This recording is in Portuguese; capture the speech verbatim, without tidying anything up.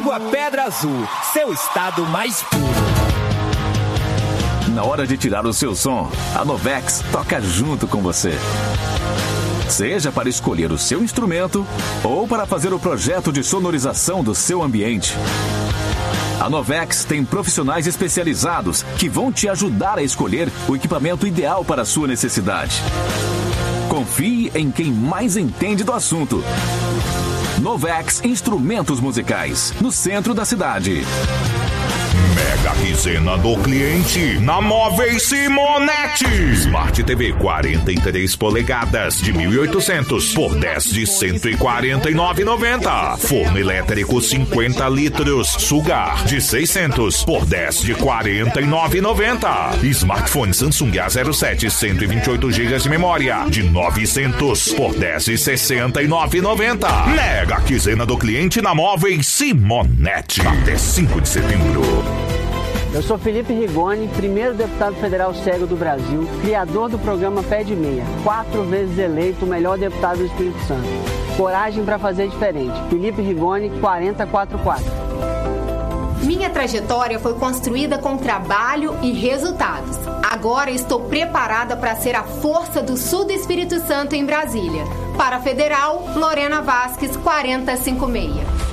Água Pedra Azul, seu estado mais puro. Na hora de tirar o seu som, a Novex toca junto com você. Seja para escolher o seu instrumento ou para fazer o projeto de sonorização do seu ambiente. A Novex tem profissionais especializados que vão te ajudar a escolher o equipamento ideal para a sua necessidade. Confie em quem mais entende do assunto. Novex Instrumentos Musicais, no centro da cidade. Mega quinzena do cliente na Móveis Simonetti. Smart T V quarenta e três polegadas de mil e oitocentos por dez de cento e quarenta e nove reais e noventa centavos. Forno elétrico cinquenta litros Sugar de seiscentos por dez de quarenta e nove reais e noventa centavos. Smartphone Samsung A zero sete cento e vinte e oito gigas de memória de novecentos por dez de sessenta e nove reais e noventa centavos. Mega quinzena do cliente na Móveis Simonetti até cinco de setembro. Eu sou Felipe Rigoni, primeiro deputado federal cego do Brasil, criador do programa Pé de Meia, quatro vezes eleito o melhor deputado do Espírito Santo. Coragem para fazer diferente. Felipe Rigoni, quarenta quarenta e quatro. Minha trajetória foi construída com trabalho e resultados. Agora estou preparada para ser a força do Sul do Espírito Santo em Brasília. Para a Federal, Lorena Vasques, quarenta cinquenta e seis.